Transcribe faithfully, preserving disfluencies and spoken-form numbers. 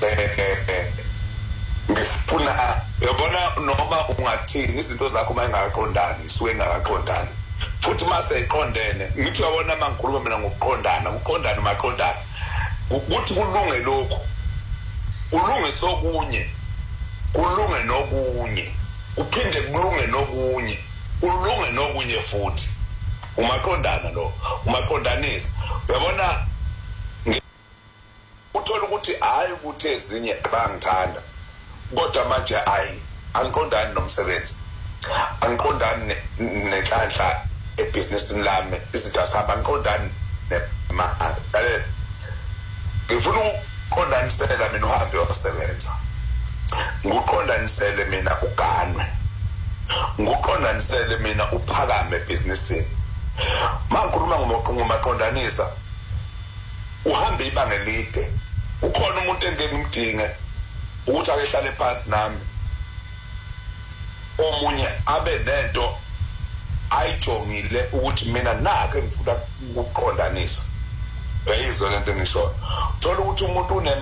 eh ngifuna yabona noma ungathini izinto zakho mayingaqondani isuke ingaqondani futhi mase iqondene ngithi uyabona mangikhuluma mina ngokuqondana ukuqondana maqondana ukuthi kulunge lokho ulunge sokunye kulunge nokunye uphinde kulunge nokunye ulunge nokunye futhi umaqondana lo umaqondanisa uyabona uthola ukuthi hayi ukuthi ezinye bangithanda kodwa manje hayi angiqondani nomsebenzi angiqondani nenhlanhla ebusinessini lami izinto asihamba angiqondani nemali eh ngifuna uqondanisela mina uhambe uyosebenza nguqondanisele mina uganwe nguqondanisele mina uphakame ebusinessini mangikhuluma ngomaqondanisa uhambe ibanga elide ukhona umuntu engeke ngimdinge ukuthi ake hlale phansi nami omunye abe nento ayijongile ukuthi mina nake ngifuna ukuqondanisa eyizona lento engisho thola ukuthi umuntu une